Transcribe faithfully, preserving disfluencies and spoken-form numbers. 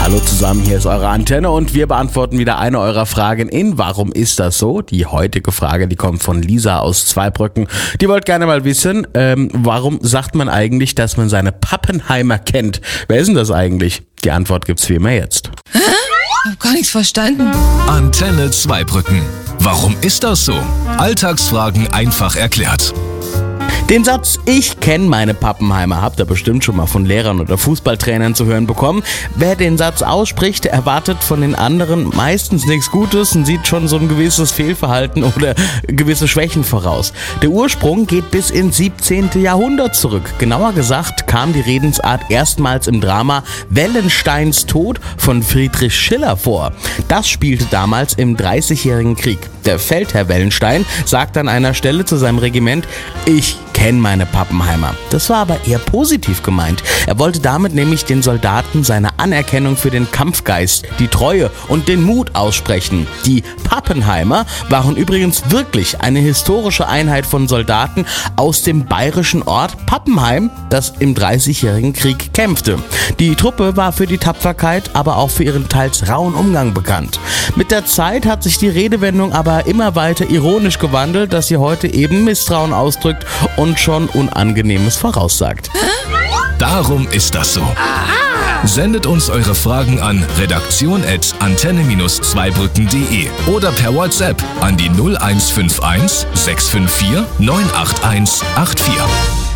Hallo zusammen, hier ist eure Antenne und wir beantworten wieder eine eurer Fragen in Warum ist das so? Die heutige Frage, die kommt von Lisa aus Zweibrücken. Die wollte gerne mal wissen, ähm, warum sagt man eigentlich, dass man seine Pappenheimer kennt? Wer ist denn das eigentlich? Die Antwort gibt's wie immer jetzt. Hä? Ich hab gar nichts verstanden. Antenne Zweibrücken. Warum ist das so? Alltagsfragen einfach erklärt. Den Satz "Ich kenne meine Pappenheimer" habt ihr bestimmt schon mal von Lehrern oder Fußballtrainern zu hören bekommen. Wer den Satz ausspricht, erwartet von den anderen meistens nichts Gutes und sieht schon so ein gewisses Fehlverhalten oder gewisse Schwächen voraus. Der Ursprung geht bis ins siebzehnten Jahrhundert zurück. Genauer gesagt kam die Redensart erstmals im Drama Wellensteins Tod von Friedrich Schiller vor. Das spielte damals im Dreißigjährigen Krieg. Der Feldherr Wellenstein sagt an einer Stelle zu seinem Regiment: "Ich kenne meine Pappenheimer." Das war aber eher positiv gemeint. Er wollte damit nämlich den Soldaten seine Anerkennung für den Kampfgeist, die Treue und den Mut aussprechen. Die Pappenheimer waren übrigens wirklich eine historische Einheit von Soldaten aus dem bayerischen Ort Pappenheim, das im Dreißigjährigen Krieg kämpfte. Die Truppe war für die Tapferkeit, aber auch für ihren teils rauen Umgang bekannt. Mit der Zeit hat sich die Redewendung aber immer weiter ironisch gewandelt, dass sie heute eben Misstrauen ausdrückt und schon Unangenehmes voraussagt. Darum ist das so. Sendet uns eure Fragen an redaktion at antenne zweibrücken punkt de oder per WhatsApp an die null eins fünf eins sechs fünf vier neun acht eins acht vier.